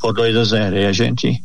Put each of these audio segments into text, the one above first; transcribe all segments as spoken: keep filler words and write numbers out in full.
por dois a zero, e a gente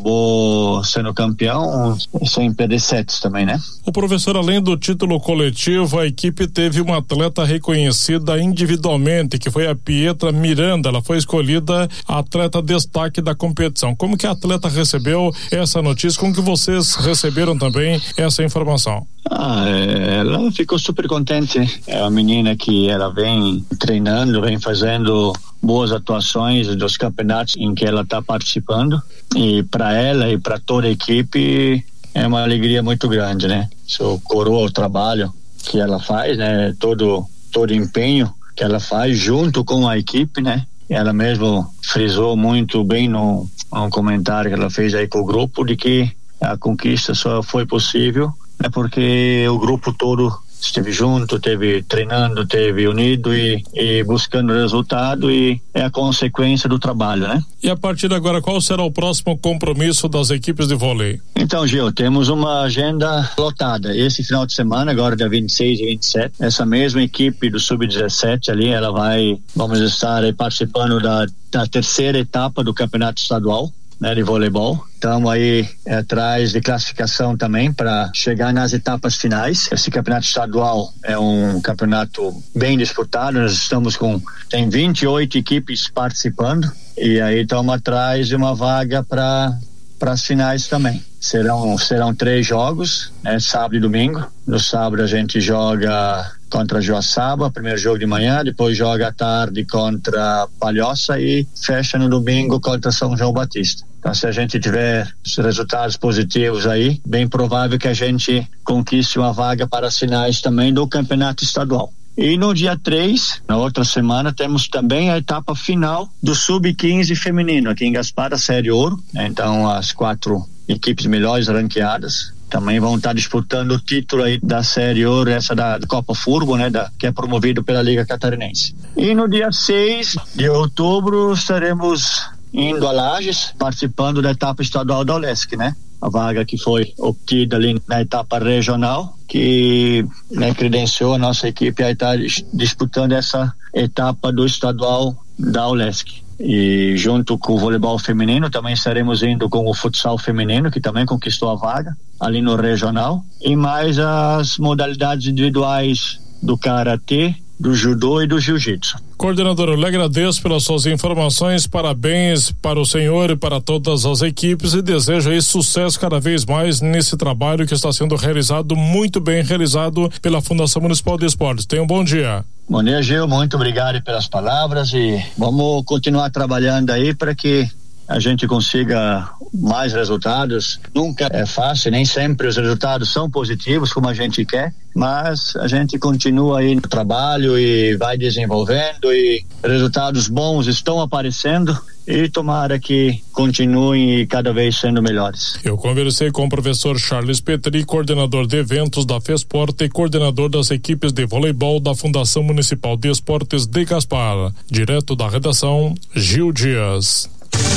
acabou sendo campeão sem perder sets também, né? O professor, além do título coletivo, a equipe teve uma atleta reconhecida individualmente, que foi a Pietra Miranda. Ela foi escolhida a atleta destaque da competição. Como que a atleta recebeu essa notícia? Como que vocês receberam também essa informação? Ah, ela ficou super contente. É uma menina que ela vem treinando, vem fazendo boas atuações dos campeonatos em que ela está participando, e para ela e para toda a equipe é uma alegria muito grande, né? Isso coroa o trabalho que ela faz, né? Todo todo empenho que ela faz junto com a equipe, né? Ela mesmo frisou muito bem no, no comentário que ela fez aí com o grupo, de que a conquista só foi possível é porque o grupo todo esteve junto, esteve treinando, esteve unido e, e buscando resultado, e é a consequência do trabalho, né? E a partir de agora, qual será o próximo compromisso das equipes de vôlei? Então, Gil, temos uma agenda lotada. Esse final de semana, agora dia vinte e seis e vinte e sete, essa mesma equipe do sub dezessete ali, ela vai, vamos estar aí participando da, da terceira etapa do campeonato estadual, né, de voleibol. Estamos aí é, atrás de classificação também para chegar nas etapas finais. Esse campeonato estadual é um campeonato bem disputado. Nós estamos com, tem vinte e oito equipes participando, e aí estamos atrás de uma vaga para para as finais também. Serão serão três jogos, né, sábado e domingo. No sábado a gente joga contra Joaçaba, primeiro jogo de manhã, depois joga à tarde contra Palhoça e fecha no domingo contra São João Batista. Então, se a gente tiver os resultados positivos aí, bem provável que a gente conquiste uma vaga para as finais também do campeonato estadual. E no dia três, na outra semana, temos também a etapa final do sub quinze feminino, aqui em Gaspar, a Série Ouro. Então, as quatro equipes melhores ranqueadas também vão estar disputando o título aí da Série Ouro, essa da, da Copa Furbo, né, da, que é promovido pela Liga Catarinense. E no dia seis de outubro estaremos indo a Lages, participando da etapa estadual da Olesc, né? A vaga que foi obtida ali na etapa regional, que, né, credenciou a nossa equipe a estar disputando essa etapa do estadual da Olesc. E junto com o voleibol feminino também estaremos indo com o futsal feminino, que também conquistou a vaga ali no regional, e mais as modalidades individuais do karatê, do judô e do jiu-jitsu. Coordenador, eu lhe agradeço pelas suas informações, parabéns para o senhor e para todas as equipes, e desejo aí sucesso cada vez mais nesse trabalho que está sendo realizado, muito bem realizado pela Fundação Municipal de Esportes. Tenha um bom dia. Bom dia, Gil, muito obrigado pelas palavras, e vamos continuar trabalhando aí para que a gente consiga mais resultados. Nunca é fácil, nem sempre os resultados são positivos como a gente quer, mas a gente continua aí no trabalho e vai desenvolvendo, e resultados bons estão aparecendo, e tomara que continuem cada vez sendo melhores. Eu conversei com o professor Charles Petri, coordenador de eventos da FESPORT e coordenador das equipes de voleibol da Fundação Municipal de Esportes de Gaspar. Direto da redação, Gil Dias.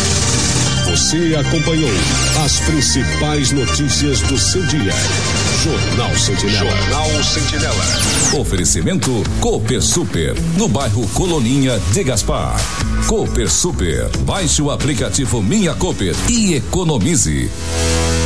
Você acompanhou as principais notícias do seu dia. Jornal Sentinela. Jornal Sentinela. Oferecimento Cooper Super, no bairro Coloninha de Gaspar. Cooper Super. Baixe o aplicativo Minha Cooper e economize.